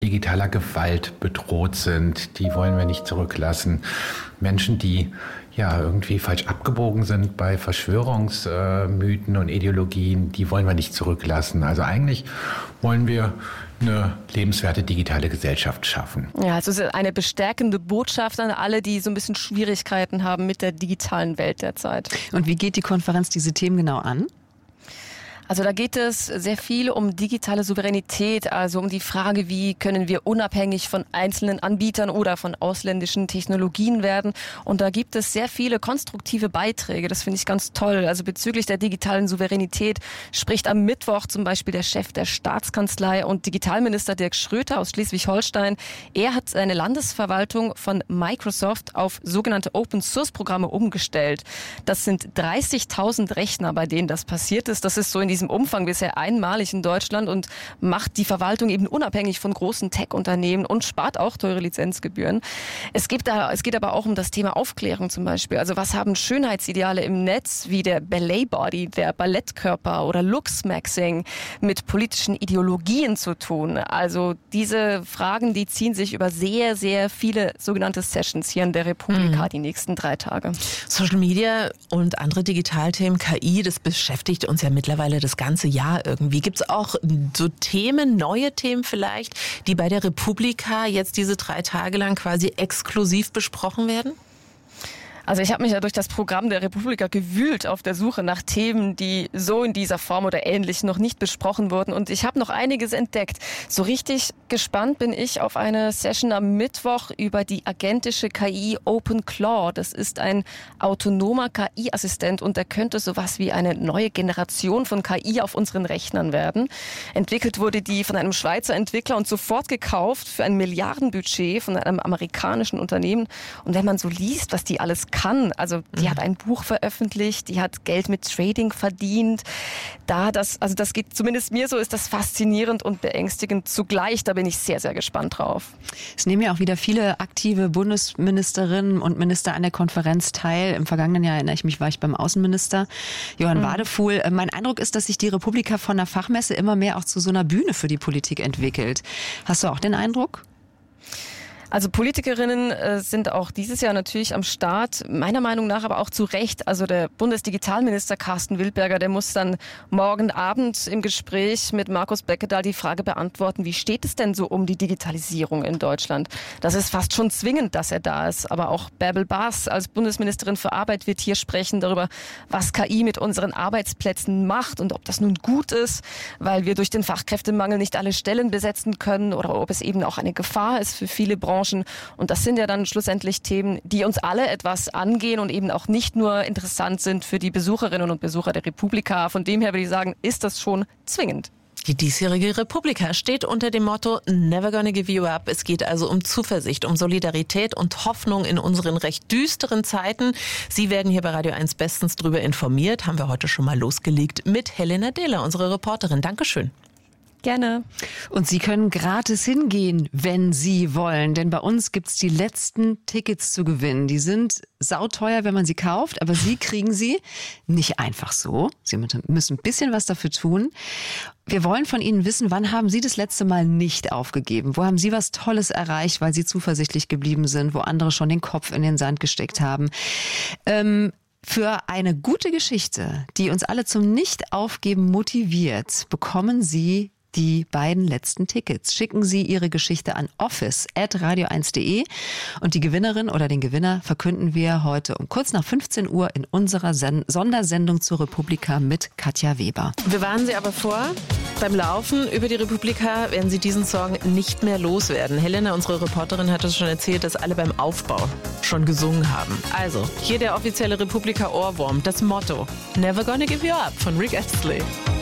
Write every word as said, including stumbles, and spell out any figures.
digitaler Gewalt bedroht sind, die wollen wir nicht zurücklassen. Menschen, die ja irgendwie falsch abgebogen sind bei Verschwörungsmythen und Ideologien, die wollen wir nicht zurücklassen. Also eigentlich wollen wir eine lebenswerte digitale Gesellschaft schaffen. Ja, also es ist eine bestärkende Botschaft an alle, die so ein bisschen Schwierigkeiten haben mit der digitalen Welt derzeit. Und wie geht die Konferenz diese Themen genau an? Also da geht es sehr viel um digitale Souveränität, also um die Frage, wie können wir unabhängig von einzelnen Anbietern oder von ausländischen Technologien werden. Und da gibt es sehr viele konstruktive Beiträge, das finde ich ganz toll. Also bezüglich der digitalen Souveränität spricht am Mittwoch zum Beispiel der Chef der Staatskanzlei und Digitalminister Dirk Schröter aus Schleswig-Holstein. Er hat seine Landesverwaltung von Microsoft auf sogenannte Open-Source-Programme umgestellt. Das sind dreißigtausend Rechner, bei denen das passiert ist. Das ist so in diesem Umfang bisher einmalig in Deutschland und macht die Verwaltung eben unabhängig von großen Tech-Unternehmen und spart auch teure Lizenzgebühren. Es gibt da, es geht aber auch um das Thema Aufklärung zum Beispiel. Also was haben Schönheitsideale im Netz wie der Ballet-Body, der Ballettkörper oder Looks-Maxing mit politischen Ideologien zu tun? Also diese Fragen, die ziehen sich über sehr, sehr viele sogenannte Sessions hier in der Republika mhm. die nächsten drei Tage. Social Media und andere Digitalthemen, K I, das beschäftigt uns ja mittlerweile das ganze Jahr irgendwie. Gibt es auch so Themen, neue Themen vielleicht, die bei der Republika jetzt diese drei Tage lang quasi exklusiv besprochen werden? Also ich habe mich ja durch das Programm der Republika gewühlt auf der Suche nach Themen, die so in dieser Form oder ähnlich noch nicht besprochen wurden. Und ich habe noch einiges entdeckt. So richtig gespannt bin ich auf eine Session am Mittwoch über die agentische K I OpenClaw. Das ist ein autonomer K I-Assistent und der könnte sowas wie eine neue Generation von K I auf unseren Rechnern werden. Entwickelt wurde die von einem Schweizer Entwickler und sofort gekauft für ein Milliardenbudget von einem amerikanischen Unternehmen. Und wenn man so liest, was die alles kann. Also die mhm. hat ein Buch veröffentlicht, die hat Geld mit Trading verdient. Da das, also das geht zumindest mir so, ist das faszinierend und beängstigend zugleich. Da bin ich sehr, sehr gespannt drauf. Es nehmen ja auch wieder viele aktive Bundesministerinnen und Minister an der Konferenz teil. Im vergangenen Jahr, erinnere ich mich, war ich beim Außenminister Johann mhm. Wadefuhl. Mein Eindruck ist, dass sich die Republika von der Fachmesse immer mehr auch zu so einer Bühne für die Politik entwickelt. Hast du auch den Eindruck? Also Politikerinnen äh, sind auch dieses Jahr natürlich am Start, meiner Meinung nach aber auch zu Recht. Also der Bundesdigitalminister Carsten Wildberger, der muss dann morgen Abend im Gespräch mit Markus Beckedahl die Frage beantworten, wie steht es denn so um die Digitalisierung in Deutschland? Das ist fast schon zwingend, dass er da ist. Aber auch Bärbel Baas als Bundesministerin für Arbeit wird hier sprechen darüber, was K I mit unseren Arbeitsplätzen macht und ob das nun gut ist, weil wir durch den Fachkräftemangel nicht alle Stellen besetzen können oder ob es eben auch eine Gefahr ist für viele Branchen. Und das sind ja dann schlussendlich Themen, die uns alle etwas angehen und eben auch nicht nur interessant sind für die Besucherinnen und Besucher der Republika. Von dem her würde ich sagen, ist das schon zwingend. Die diesjährige Republika steht unter dem Motto Never gonna give you up. Es geht also um Zuversicht, um Solidarität und Hoffnung in unseren recht düsteren Zeiten. Sie werden hier bei Radio eins bestens drüber informiert. Haben wir heute schon mal losgelegt mit Helena Dehler, unsere Reporterin. Dankeschön. Gerne. Und Sie können gratis hingehen, wenn Sie wollen. Denn bei uns gibt's die letzten Tickets zu gewinnen. Die sind sauteuer, wenn man sie kauft, aber Sie kriegen sie nicht einfach so. Sie müssen ein bisschen was dafür tun. Wir wollen von Ihnen wissen, wann haben Sie das letzte Mal nicht aufgegeben? Wo haben Sie was Tolles erreicht, weil Sie zuversichtlich geblieben sind, wo andere schon den Kopf in den Sand gesteckt haben? Ähm, Für eine gute Geschichte, die uns alle zum Nicht-Aufgeben motiviert, bekommen Sie die beiden letzten Tickets. Schicken Sie Ihre Geschichte an office at radio eins punkt de und die Gewinnerin oder den Gewinner verkünden wir heute um kurz nach fünfzehn Uhr in unserer Sen- Sondersendung zur Republika mit Katja Weber. Wir warnen Sie aber vor, beim Laufen über die Republika werden Sie diesen Song nicht mehr loswerden. Helena, unsere Reporterin, hat uns schon erzählt, dass alle beim Aufbau schon gesungen haben. Also, hier der offizielle Republika-Ohrwurm, das Motto Never gonna give you up von Rick Astley.